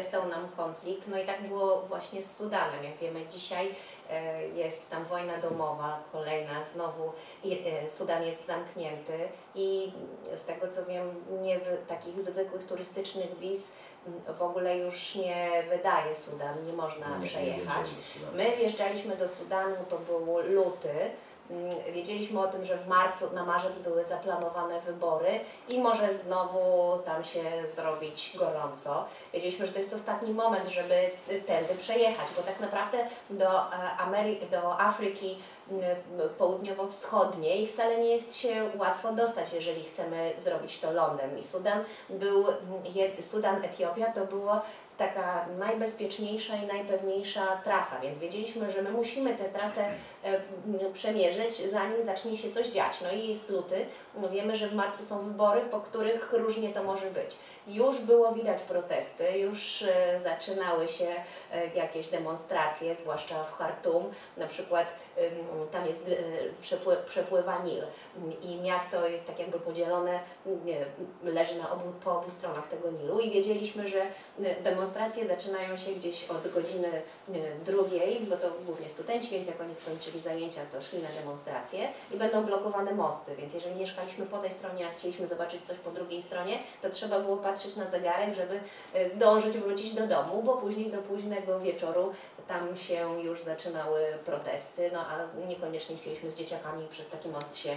wydeptał nam konflikt. No i tak było właśnie z Sudanem. Jak wiemy, dzisiaj jest tam wojna domowa, kolejna znowu, Sudan jest zamknięty i z tego co wiem, takich zwykłych turystycznych wiz w ogóle już nie wydaje Sudan, nie można przejechać. My wjeżdżaliśmy do Sudanu, to był luty. Wiedzieliśmy o tym, że w marcu, na marzec były zaplanowane wybory i może znowu tam się zrobić gorąco. Wiedzieliśmy, że to jest ostatni moment, żeby tędy przejechać, bo tak naprawdę do Afryki południowo-wschodniej wcale nie jest się łatwo dostać, jeżeli chcemy zrobić to lądem. I Sudan, Etiopia to było taka najbezpieczniejsza i najpewniejsza trasa, więc wiedzieliśmy, że my musimy tę trasę przemierzyć, zanim zacznie się coś dziać. No i jest luty, no wiemy, że w marcu są wybory, po których różnie to może być. Już było widać protesty, już zaczynały się jakieś demonstracje, zwłaszcza w Chartum, na przykład tam jest przepływa Nil i miasto jest tak jakby podzielone, leży po obu stronach tego Nilu i wiedzieliśmy, że demonstracje zaczynają się gdzieś od godziny 2, bo to głównie studenci, więc jak oni skończyli zajęcia, to szli na demonstracje i będą blokowane mosty, więc jeżeli mieszkaliśmy po tej stronie, a chcieliśmy zobaczyć coś po drugiej stronie, to trzeba było patrzeć na zegarek, żeby zdążyć wrócić do domu, bo później do późnego wieczoru tam się już zaczynały protesty, no a niekoniecznie chcieliśmy z dzieciakami przez taki most się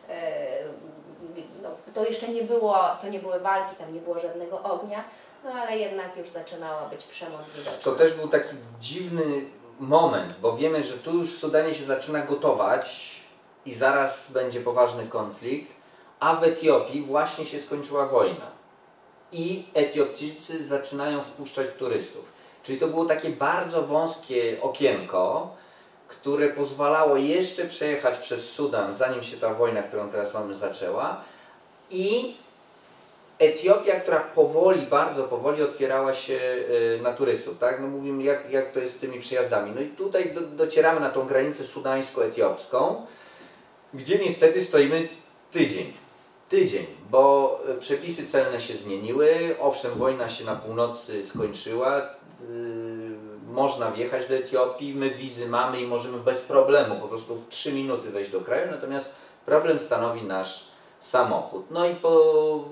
no, to jeszcze nie były walki, tam nie było żadnego ognia, no ale jednak już zaczynała być przemoc widoczna. To też był taki dziwny moment, bo wiemy, że tu już w Sudanie się zaczyna gotować i zaraz będzie poważny konflikt, a w Etiopii właśnie się skończyła wojna i Etiopczycy zaczynają wpuszczać turystów. Czyli to było takie bardzo wąskie okienko, które pozwalało jeszcze przejechać przez Sudan, zanim się ta wojna, którą teraz mamy, zaczęła. I Etiopia, która powoli, bardzo powoli otwierała się na turystów, tak? No mówimy, jak to jest z tymi przyjazdami. No i tutaj docieramy na tą granicę sudańsko-etiopską, gdzie niestety stoimy tydzień, bo przepisy celne się zmieniły, owszem, wojna się na północy skończyła, można wjechać do Etiopii, my wizy mamy i możemy bez problemu po prostu w 3 minuty wejść do kraju, natomiast problem stanowi nasz samochód. No i po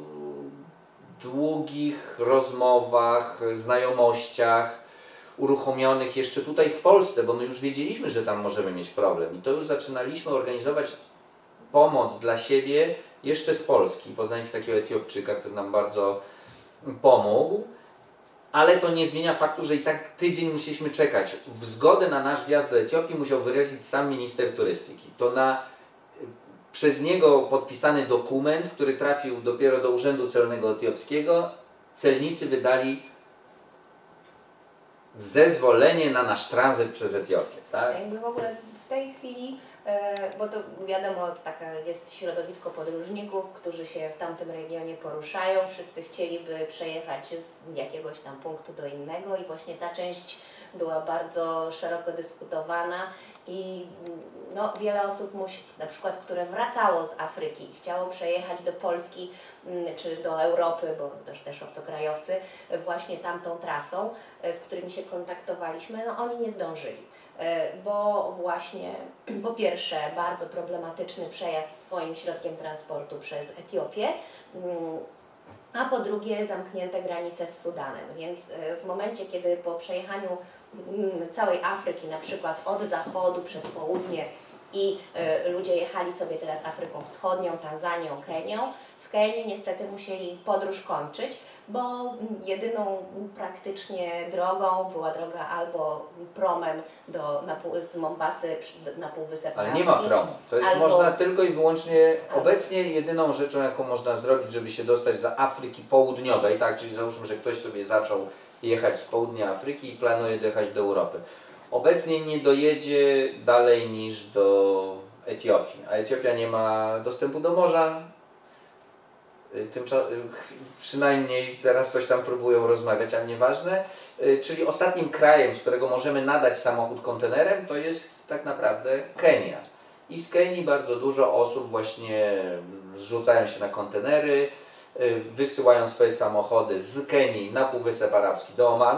długich rozmowach, znajomościach uruchomionych jeszcze tutaj w Polsce, bo my już wiedzieliśmy, że tam możemy mieć problem i to już zaczynaliśmy organizować pomoc dla siebie jeszcze z Polski. Poznaliśmy takiego Etiopczyka, który nam bardzo pomógł, ale to nie zmienia faktu, że i tak tydzień musieliśmy czekać. W zgodę na nasz wjazd do Etiopii musiał wyrazić sam minister turystyki. To przez niego podpisany dokument, który trafił dopiero do Urzędu Celnego Etiopskiego, celnicy wydali zezwolenie na nasz tranzyt przez Etiopię. Tak? Jakby w ogóle w tej chwili, bo to wiadomo, takie jest środowisko podróżników, którzy się w tamtym regionie poruszają, wszyscy chcieliby przejechać z jakiegoś tam punktu do innego i właśnie ta część była bardzo szeroko dyskutowana i no, wiele osób na przykład, które wracało z Afryki, chciało przejechać do Polski czy do Europy, bo też obcokrajowcy, właśnie tamtą trasą, z którymi się kontaktowaliśmy, no oni nie zdążyli. Bo właśnie po pierwsze bardzo problematyczny przejazd swoim środkiem transportu przez Etiopię, a po drugie zamknięte granice z Sudanem, więc w momencie, kiedy po przejechaniu całej Afryki, na przykład od zachodu przez południe i ludzie jechali sobie teraz Afryką Wschodnią, Tanzanią, Kenią, w Kenii niestety musieli podróż kończyć, bo jedyną praktycznie drogą była droga albo promem z Mombasy na Półwysep Arabski. Ale nie ma promu. To jest można tylko i wyłącznie, obecnie jedyną rzeczą, jaką można zrobić, żeby się dostać z Afryki Południowej, tak, czyli załóżmy, że ktoś sobie zaczął jechać z południa Afryki i planuje dojechać do Europy. Obecnie nie dojedzie dalej niż do Etiopii, a Etiopia nie ma dostępu do morza. Przynajmniej teraz coś tam próbują rozmawiać, ale nieważne. Czyli ostatnim krajem, z którego możemy nadać samochód kontenerem, to jest tak naprawdę Kenia. I z Kenii bardzo dużo osób właśnie zrzucają się na kontenery, wysyłają swoje samochody z Kenii na Półwysep Arabski do Omanu.